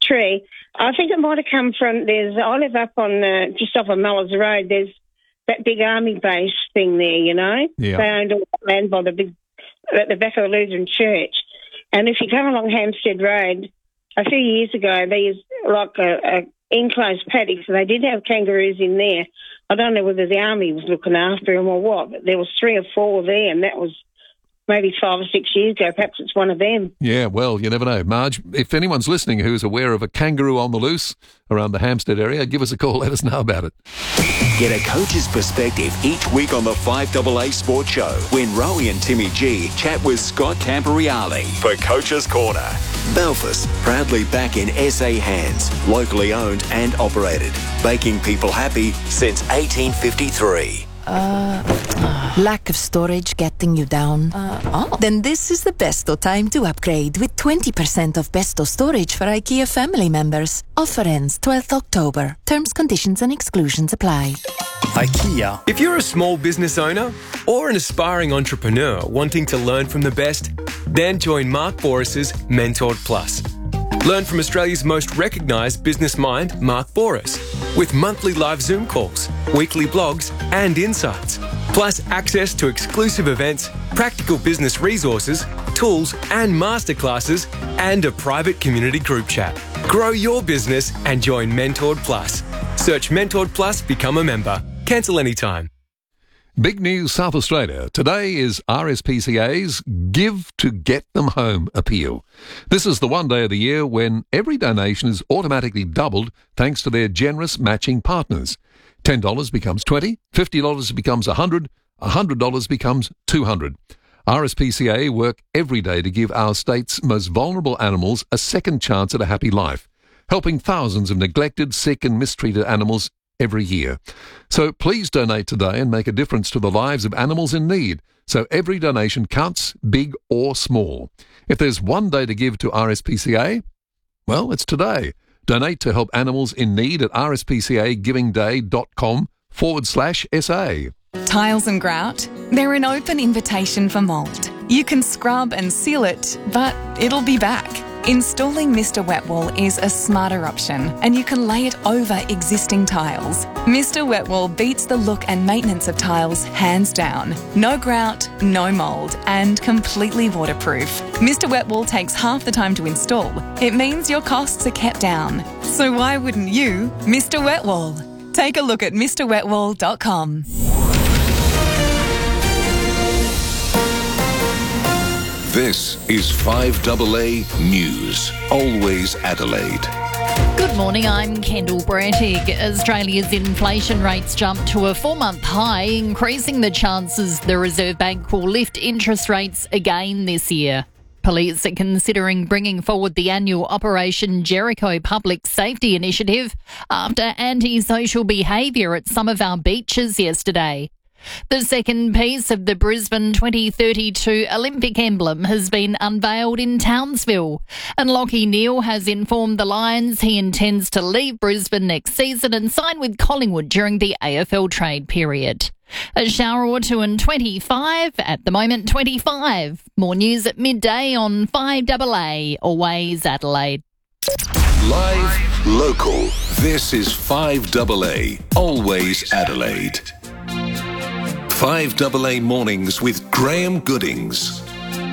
tree. I think it might have come from, I live up on, just off of Mellors Road, there's that big army base thing there, you know? Yeah. They owned all the land by at the back of the Lutheran Church. And if you come along Hampstead Road, a few years ago, they used like a enclosed paddock, so they did have kangaroos in there. I don't know whether the army was looking after them or what, but there was 3 or 4 there, and that was maybe 5 or 6 years ago. Perhaps it's one of them. Yeah, well, you never know. Marge, if anyone's listening who's aware of a kangaroo on the loose around the Hampstead area, give us a call. Let us know about it. Get a coach's perspective each week on the 5AA Sports Show when Rowie and Timmy G chat with Scott Camporeale for Coach's Corner. Belfast, proudly back in SA hands, locally owned and operated, making people happy since 1853. Lack of storage getting you down? Then this is the best time to upgrade with 20% off Besto storage for IKEA family members. Offer ends 12th October. Terms, conditions and exclusions apply. IKEA. If you're a small business owner or an aspiring entrepreneur wanting to learn from the best, then join Mark Boris's Mentored Plus. Learn from Australia's most recognised business mind, Mark Boris, with monthly live Zoom calls, weekly blogs and insights, plus access to exclusive events, practical business resources, tools and masterclasses, and a private community group chat. Grow your business and join Mentored Plus. Search Mentored Plus, become a member. Cancel anytime. Big news, South Australia. Today is RSPCA's Give to Get Them Home appeal. This is the one day of the year when every donation is automatically doubled thanks to their generous matching partners. $10 becomes $20, $50 becomes $100, $100 becomes $200. RSPCA work every day to give our state's most vulnerable animals a second chance at a happy life, helping thousands of neglected, sick and mistreated animals every year. So please donate today and make a difference to the lives of animals in need. So every donation counts, big or small. If there's one day to give to RSPCA, well, it's today. Donate to help animals in need at rspcagivingday.com/SA. Tiles and grout, they're an open invitation for mould. You can scrub and seal it, but it'll be back. Installing Mr. Wet Wall is a smarter option, and you can lay it over existing tiles. Mr. Wet Wall beats the look and maintenance of tiles hands down. No grout, no mould, and completely waterproof. Mr. Wet Wall takes half the time to install. It means your costs are kept down. So why wouldn't you, Mr. Wet Wall? Take a look at mrwetwall.com. This is 5AA News, always Adelaide. Good morning, I'm Kendall Brattig. Australia's inflation rates jumped to a 4-month high, increasing the chances the Reserve Bank will lift interest rates again this year. Police are considering bringing forward the annual Operation Jericho public safety initiative after antisocial behaviour at some of our beaches yesterday. The second piece of the Brisbane 2032 Olympic emblem has been unveiled in Townsville, and Lachie Neale has informed the Lions he intends to leave Brisbane next season and sign with Collingwood during the AFL trade period. A shower or two and 25, at the moment 25. More news at midday on 5AA, always Adelaide. Live, local, this is 5AA, always Adelaide. 5AA Mornings with Graham Goodings.